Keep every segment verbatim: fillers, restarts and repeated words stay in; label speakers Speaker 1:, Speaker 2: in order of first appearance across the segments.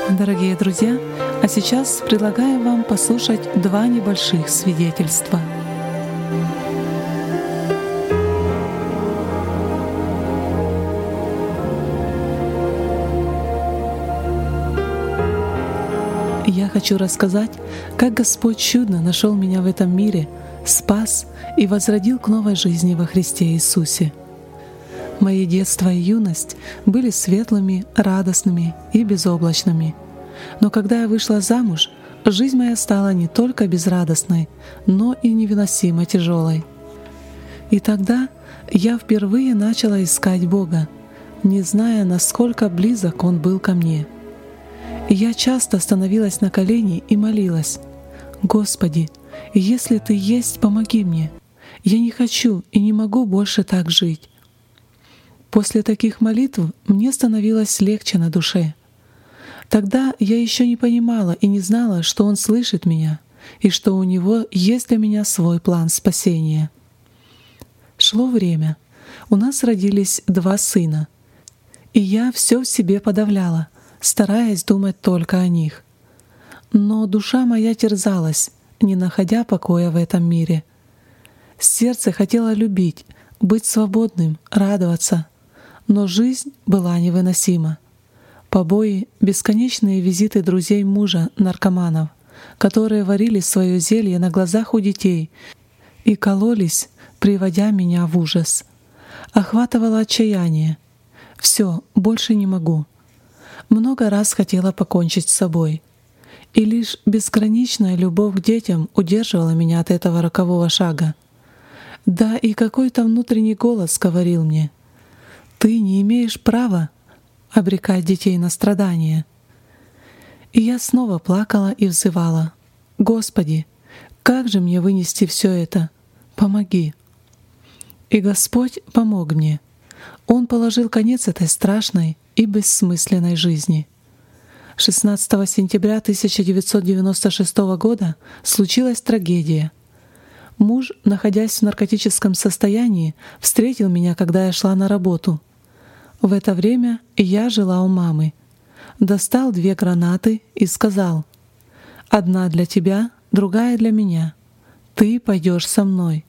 Speaker 1: Дорогие друзья, а сейчас предлагаю вам послушать два небольших свидетельства. Я хочу рассказать, как Господь чудно нашел меня в этом мире, спас и возродил к новой жизни во Христе Иисусе. Мои детство и юность были светлыми, радостными и безоблачными. Но когда я вышла замуж, жизнь моя стала не только безрадостной, но и невыносимо тяжелой. И тогда я впервые начала искать Бога, не зная, насколько близок Он был ко мне. И я часто становилась на колени и молилась: «Господи, если Ты есть, помоги мне. Я не хочу и не могу больше так жить». После таких молитв мне становилось легче на душе. Тогда я еще не понимала и не знала, что Он слышит меня и что у Него есть для меня свой план спасения. Шло время. У нас родились два сына. И я все в себе подавляла, стараясь думать только о них. Но душа моя терзалась, не находя покоя в этом мире. Сердце хотело любить, быть свободным, радоваться. Но жизнь была невыносима. Побои, бесконечные визиты друзей мужа, наркоманов, которые варили свое зелье на глазах у детей и кололись, приводя меня в ужас. Охватывало отчаяние. Все, больше не могу. Много раз хотела покончить с собой. И лишь безграничная любовь к детям удерживала меня от этого рокового шага. Да и какой-то внутренний голос говорил мне: «Ты не имеешь права обрекать детей на страдания». И я снова плакала и взывала: «Господи, как же мне вынести все это? Помоги». И Господь помог мне. Он положил конец этой страшной и бессмысленной жизни. шестнадцатого сентября тысяча девятьсот девяносто шестого года случилась трагедия. Муж, находясь в наркотическом состоянии, встретил меня, когда я шла на работу. В это время я жила у мамы. Достал две гранаты и сказал: «Одна для тебя, другая для меня. Ты пойдешь со мной».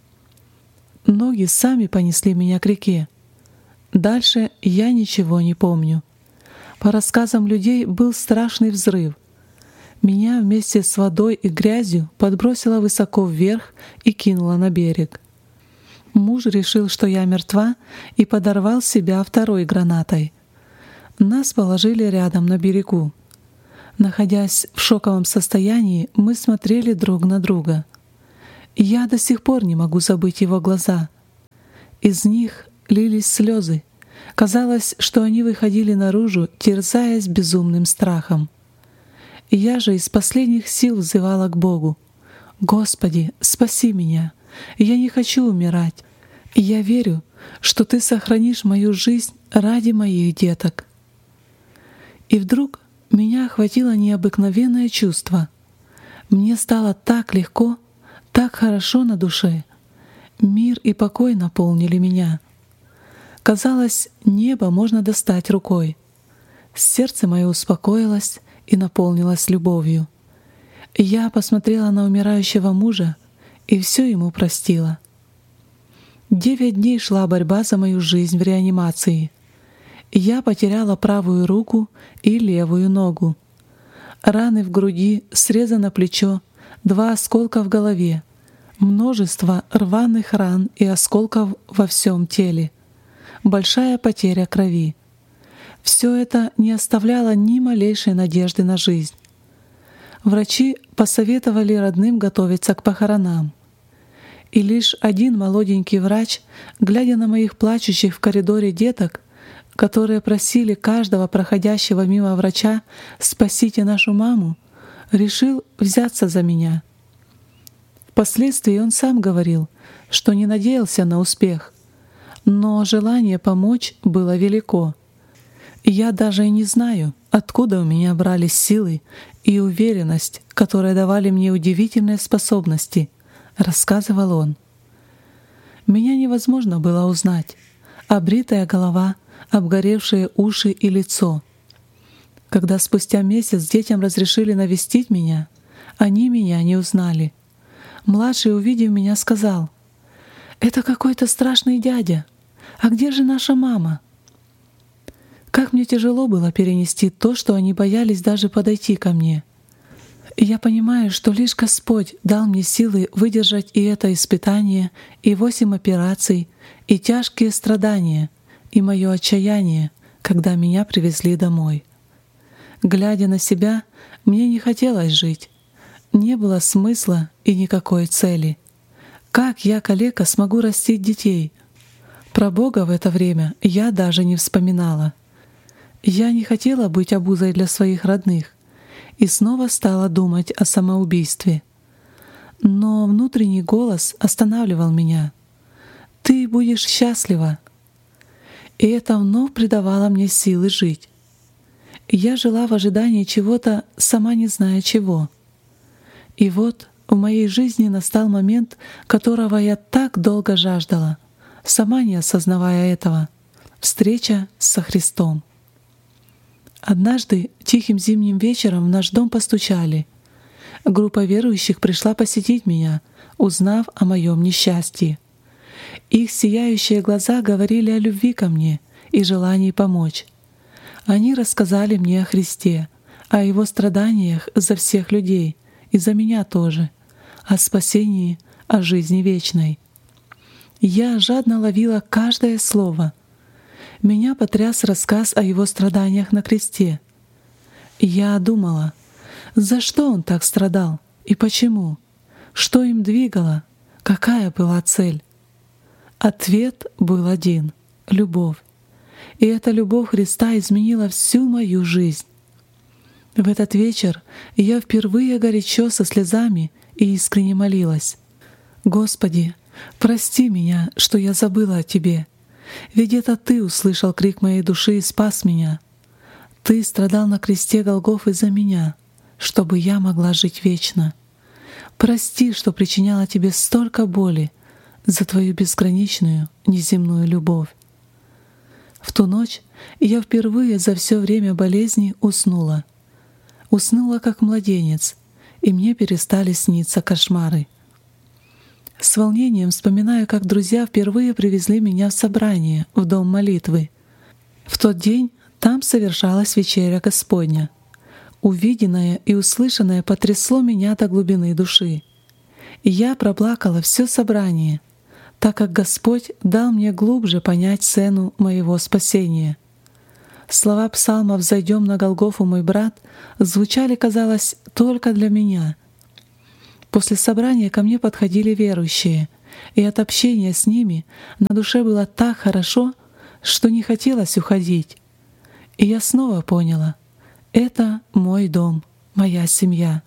Speaker 1: Ноги сами понесли меня к реке. Дальше я ничего не помню. По рассказам людей, был страшный взрыв. Меня вместе с водой и грязью подбросило высоко вверх и кинуло на берег. Муж решил, что я мертва, и подорвал себя второй гранатой. Нас положили рядом на берегу. Находясь в шоковом состоянии, мы смотрели друг на друга. Я до сих пор не могу забыть его глаза. Из них лились слезы. Казалось, что они выходили наружу, терзаясь безумным страхом. Я же из последних сил взывала к Богу: «Господи, спаси меня! Я не хочу умирать. Я верю, что Ты сохранишь мою жизнь ради моих деток». И вдруг меня охватило необыкновенное чувство. Мне стало так легко, так хорошо на душе. Мир и покой наполнили меня. Казалось, небо можно достать рукой. Сердце мое успокоилось и наполнилось любовью. Я посмотрела на умирающего мужа и все ему простила. Девять дней шла борьба за мою жизнь в реанимации. Я потеряла правую руку и левую ногу. Раны в груди, срезано плечо, два осколка в голове, множество рваных ран и осколков во всем теле, большая потеря крови. Все это не оставляло ни малейшей надежды на жизнь. Врачи посоветовали родным готовиться к похоронам. И лишь один молоденький врач, глядя на моих плачущих в коридоре деток, которые просили каждого проходящего мимо врача: «Спасите нашу маму», решил взяться за меня. Впоследствии он сам говорил, что не надеялся на успех, но желание помочь было велико. Я даже и не знаю, откуда у меня брались силы и уверенность, которые давали мне удивительные способности, рассказывал он. Меня невозможно было узнать. Обритая голова, обгоревшие уши и лицо. Когда спустя месяц детям разрешили навестить меня, они меня не узнали. Младший, увидев меня, сказал: «Это какой-то страшный дядя. А где же наша мама?» Как мне тяжело было перенести то, что они боялись даже подойти ко мне. И я понимаю, что лишь Господь дал мне силы выдержать и это испытание, и восемь операций, и тяжкие страдания, и мое отчаяние, когда меня привезли домой. Глядя на себя, мне не хотелось жить. Не было смысла и никакой цели. Как я, калека, смогу растить детей? Про Бога в это время я даже не вспоминала. Я не хотела быть обузой для своих родных и снова стала думать о самоубийстве. Но внутренний голос останавливал меня. «Ты будешь счастлива!» И это вновь придавало мне силы жить. Я жила в ожидании чего-то, сама не зная чего. И вот в моей жизни настал момент, которого я так долго жаждала, сама не осознавая этого — встреча со Христом. Однажды тихим зимним вечером в наш дом постучали. Группа верующих пришла посетить меня, узнав о моем несчастье. Их сияющие глаза говорили о любви ко мне и желании помочь. Они рассказали мне о Христе, о Его страданиях за всех людей и за меня тоже, о спасении, о жизни вечной. Я жадно ловила каждое слово. Меня потряс рассказ о Его страданиях на кресте. Я думала, за что Он так страдал и почему, что им двигало, какая была цель. Ответ был один — любовь. И эта любовь Христа изменила всю мою жизнь. В этот вечер я впервые горячо со слезами и искренне молилась: «Господи, прости меня, что я забыла о Тебе. Ведь это Ты услышал крик моей души и спас меня. Ты страдал на кресте Голгофы за меня, чтобы я могла жить вечно. Прости, что причиняла Тебе столько боли, за Твою безграничную неземную любовь». В ту ночь я впервые за все время болезни уснула. Уснула как младенец, и мне перестали сниться кошмары. С волнением вспоминаю, как друзья впервые привезли меня в собрание, в дом молитвы. В тот день там совершалась вечеря Господня. Увиденное и услышанное потрясло меня до глубины души. И я проплакала все собрание, так как Господь дал мне глубже понять цену моего спасения. Слова псалма «Взойдем на Голгофу, мой брат» звучали, казалось, только для меня. После собрания ко мне подходили верующие, и от общения с ними на душе было так хорошо, что не хотелось уходить. И я снова поняла — это мой дом, моя семья.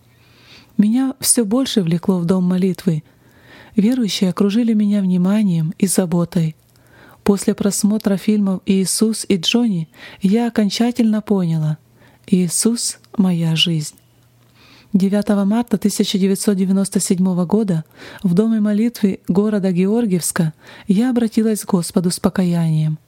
Speaker 1: Меня все больше влекло в дом молитвы. Верующие окружили меня вниманием и заботой. После просмотра фильмов «Иисус и Джонни» я окончательно поняла — Иисус — моя жизнь. девятого марта тысяча девятьсот девяносто седьмого года в Доме молитвы города Георгиевска я обратилась к Господу с покаянием.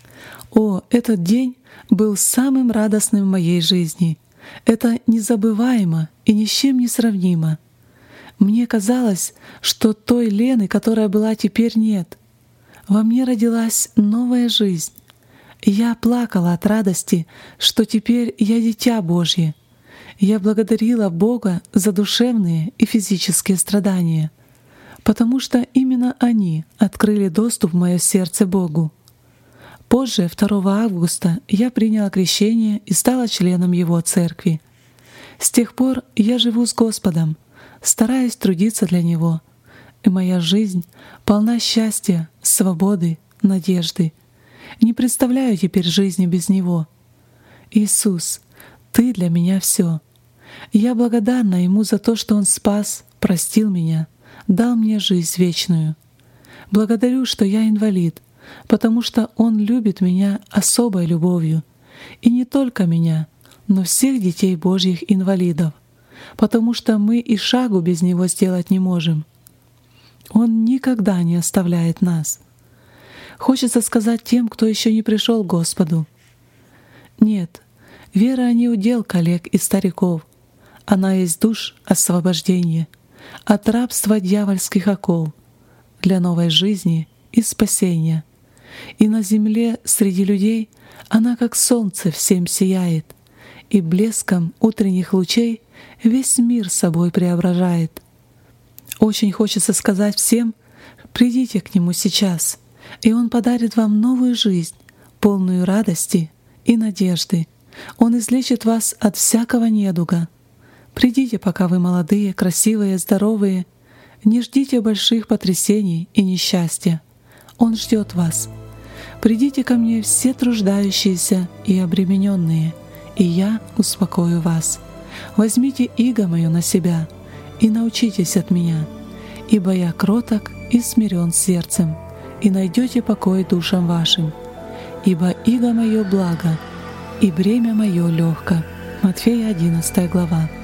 Speaker 1: О, этот день был самым радостным в моей жизни. Это незабываемо и ни с чем не сравнимо. Мне казалось, что той Лены, которая была, теперь нет. Во мне родилась новая жизнь. Я плакала от радости, что теперь я дитя Божье. Я благодарила Бога за душевные и физические страдания, потому что именно они открыли доступ в мое сердце Богу. Позже, второго августа, я приняла крещение и стала членом Его церкви. С тех пор я живу с Господом, стараюсь трудиться для Него, и моя жизнь полна счастья, свободы, надежды. Не представляю теперь жизни без Него. Иисус, Ты для меня все. Я благодарна Ему за то, что Он спас, простил меня, дал мне жизнь вечную. Благодарю, что я инвалид, потому что Он любит меня особой любовью. И не только меня, но всех детей Божьих инвалидов, потому что мы и шагу без Него сделать не можем. Он никогда не оставляет нас. Хочется сказать тем, кто еще не пришел к Господу: нет, Вера не удел коллег и стариков, она есть душ освобождения от рабства дьявольских оков для новой жизни и спасения. И на земле среди людей она, как солнце, всем сияет, и блеском утренних лучей весь мир собой преображает. Очень хочется сказать всем: придите к Нему сейчас, и Он подарит вам новую жизнь, полную радости и надежды. Он излечит вас от всякого недуга. Придите, пока вы молодые, красивые, здоровые. Не ждите больших потрясений и несчастья. Он ждет вас. Придите ко мне все труждающиеся и обремененные, и я успокою вас. Возьмите иго мое на себя и научитесь от меня, ибо я кроток и смирен сердцем, и найдете покой душам вашим. Ибо иго мое благо, и бремя мое легко. Матфея одиннадцатая глава.